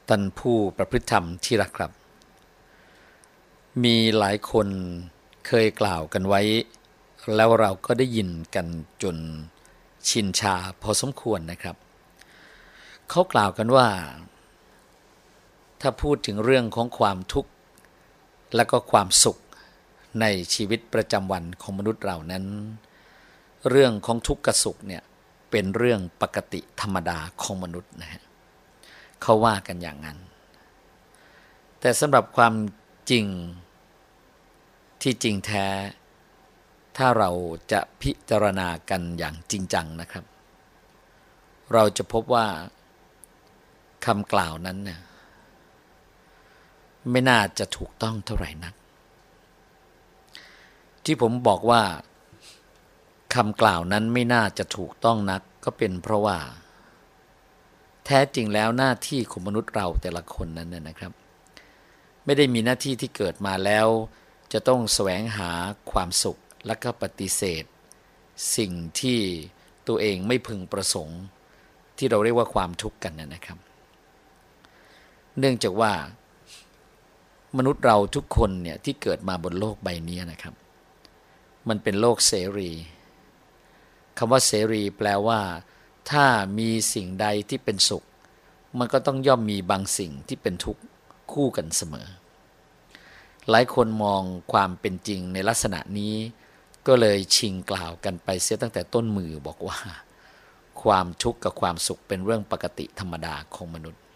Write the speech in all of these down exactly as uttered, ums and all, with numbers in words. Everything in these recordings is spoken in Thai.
ท่านผู้ประพฤติธรรมที่รักครับมีหลายคนเคยกล่าวกันไว้แล้วเราก็ได้ยินกันจนชินชาพอสมควรนะครับเขากล่าวกันว่าถ้าพูดถึงเรื่องของความทุกข์และก็ความสุขในชีวิตประจำวันของมนุษย์เรานั้นเรื่องของทุกข์กับสุขเนี่ยเป็นเรื่องปกติธรรมดาของมนุษย์นะฮะเขาว่ากันอย่างนั้นแต่สำหรับความจริงที่จริงแท้ถ้าเราจะพิจารณากันอย่างจริงจังนะครับเราจะพบว่าคำกล่าวนั้นเนี่ยไม่น่าจะถูกต้องเท่าไหร่นักที่ผมบอกว่าคำกล่าวนั้นไม่น่าจะถูกต้องนักก็เป็นเพราะว่าแท้จริงแล้วหน้าที่ของมนุษย์เราแต่ละคนนั้นเนี่ยนะครับไม่ได้มีหน้าที่ที่เกิดมาแล้วจะต้องแสวงหาความสุขและก็ปฏิเสธสิ่งที่ตัวเองไม่พึงประสงค์ที่เราเรียกว่าความทุกข์กันนะครับเนื่องจากว่ามนุษย์เราทุกคนเนี่ยที่เกิดมาบนโลกใบนี้นะครับมันเป็นโลกเสรีคำว่าเสรีแปลว่าถ้ามีสิ่งใดที่เป็นสุขมันก็ต้องย่อมมีบางสิ่งที่เป็นทุกข์คู่กันเสมอหลายคนมองความเป็นจริงในลักษณะนี้ก็เลยชิงกล่าวกันไปเสียตั้งแต่ต้นมือบอกว่าความทุกข์กับความสุขเป็นเรื่องปกติธรรมดาของมนุษย์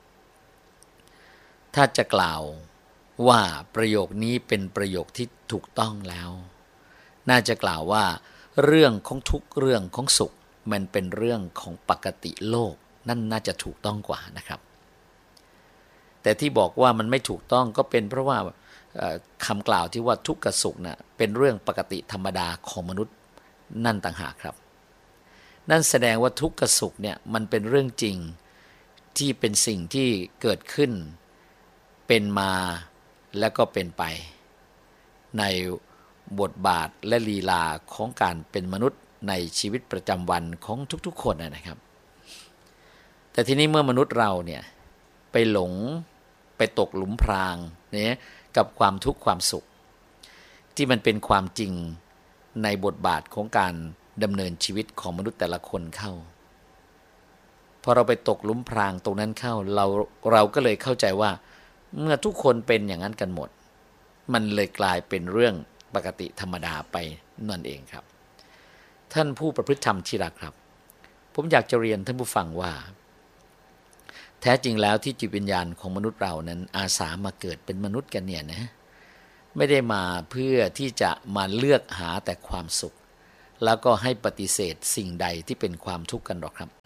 ถ้าจะกล่าวว่าประโยคนี้เป็นประโยคที่ถูกต้องแล้วน่าจะกล่าวว่าเรื่องของทุกข์เรื่องของสุขมันเป็นเรื่องของปกติโลกนั่นน่าจะถูกต้องกว่านะครับแต่ที่บอกว่ามันไม่ถูกต้องก็เป็นเพราะว่าคำกล่าวที่ว่าทุกข์กับสุขน่ะเป็นเรื่องปกติธรรมดาของมนุษย์นั่นต่างหากครับนั่นแสดงว่าทุกข์กับสุขเนี่ยมันเป็นเรื่องจริงที่เป็นสิ่งที่เกิดขึ้นเป็นมาและก็เป็นไปในบทบาทและลีลาของการเป็นมนุษย์ในชีวิตประจำวันของทุกๆคนนะครับแต่ทีนี้เมื่อมนุษย์เราเนี่ยไปหลงไปตกหลุมพรางเนี่ยกับความทุกข์ความสุขที่มันเป็นความจริงในบทบาทของการดำเนินชีวิตของมนุษย์แต่ละคนเข้าพอเราไปตกหลุมพรางตรงนั้นเข้าเราเราก็เลยเข้าใจว่าเมื่อทุกคนเป็นอย่างนั้นกันหมดมันเลยกลายเป็นเรื่องปกติธรรมดาไปนั่นเองครับท่านผู้ประพฤติธรรมที่รักครับผมอยากจะเรียนท่านผู้ฟังว่าแท้จริงแล้วที่จิตวิญญาณของมนุษย์เรานั้นอาสามาเกิดเป็นมนุษย์กันเนี่ยนะไม่ได้มาเพื่อที่จะมาเลือกหาแต่ความสุขแล้วก็ให้ปฏิเสธสิ่งใดที่เป็นความทุกข์กันหรอกครับ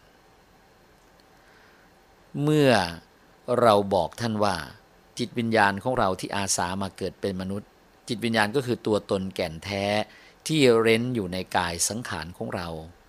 เมื่อเราบอกท่านว่าจิตวิญญาณของเราที่อาสามาเกิดเป็นมนุษย์จิตวิญญาณก็คือตัวตนแก่นแท้ที่เร้นอยู่ในกายสังขารของเรา